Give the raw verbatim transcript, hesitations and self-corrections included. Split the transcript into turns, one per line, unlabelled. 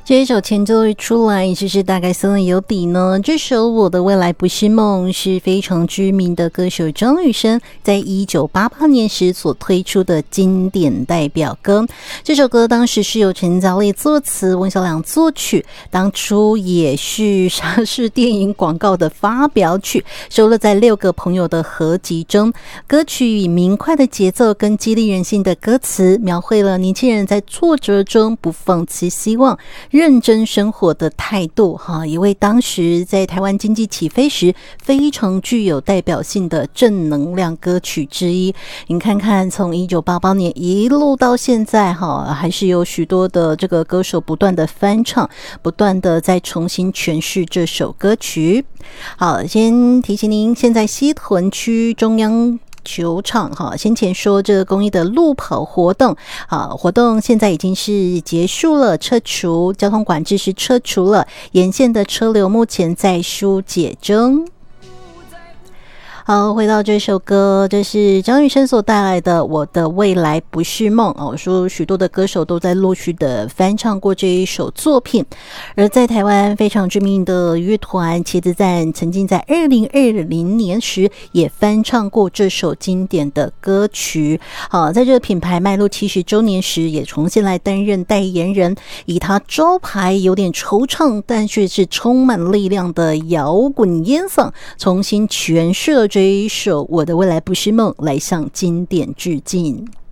这一首前奏一出来，是不是大概心里有底呢？这首《我的未来不是梦》是非常知名的歌手张雨生在一九八八年时所推出的经典代表歌。这首歌当时是由陈嘉丽作词，温小良作曲，当初也是莎士电影广告的发表曲，收录在六个朋友的合集中。歌曲以明快的节奏跟激励人心的歌词，描绘了年轻人在挫折中不放弃希望，认真生活的态度，也为当时在台湾经济起飞时非常具有代表性的正能量歌曲之一。你看看从一九八八年一路到现在，还是有许多的这个歌手不断的翻唱，不断的再重新诠释这首歌曲。好，先提醒您，现在西屯区中央球场哈，先前说这个公益的路跑活动啊，活动现在已经是结束了，撤除交通管制是撤除了，沿线的车流目前在疏解中。好，回到这首歌，这是张雨生所带来的《我的未来不是梦》哦。我说许多的歌手都在陆续的翻唱过这一首作品，而在台湾非常知名的乐团茄子蛋曾经在二零二零年时也翻唱过这首经典的歌曲。好，在这个品牌迈入七十周年时，也重新来担任代言人，以他招牌有点惆怅但却是充满力量的摇滚烟嗓，重新诠释了这一首《我的未来不是梦》，来向经典致敬。